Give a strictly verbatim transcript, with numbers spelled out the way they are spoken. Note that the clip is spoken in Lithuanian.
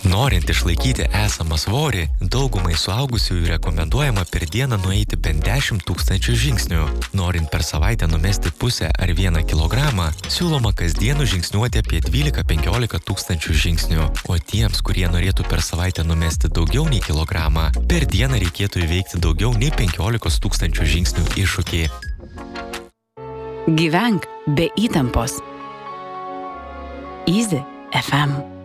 Norint išlaikyti esamą svorį, daugumai suaugusiųjų rekomenduojama per dieną nueiti bent dešimt tūkstančių žingsnių. Norint per savaitę numesti pusę ar vieną kilogramą, siūloma kasdien žingsniuoti apie dvylika penkiolika tūkstančių žingsnių. O tiems, kurie norėtų per savaitę numesti daugiau nei kilogramą, per dieną reikėtų įveikti daugiau nei penkiolikos tūkstančių žingsnių iššūkį. Gyvenk be įtampos. Easy F M.